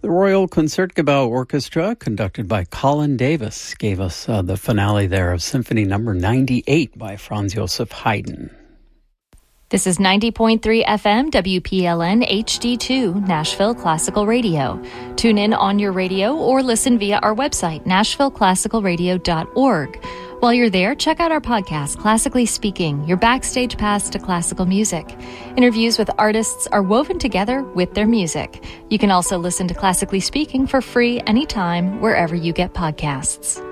The Royal Concertgebouw Orchestra, conducted by Colin Davis, gave us the finale there of Symphony Number 98 by Franz Joseph Haydn. This is 90.3 FM WPLN HD2 Nashville Classical Radio. Tune in on your radio or listen via our website, nashvilleclassicalradio.org. While you're there, check out our podcast, Classically Speaking, your backstage pass to classical music. Interviews with artists are woven together with their music. You can also listen to Classically Speaking for free anytime, wherever you get podcasts.